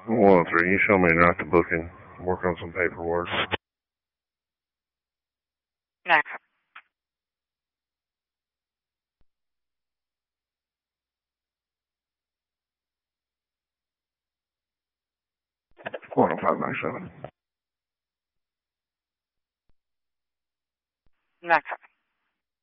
103, you show me not the booking. Work on some paperwork. Next. 10597.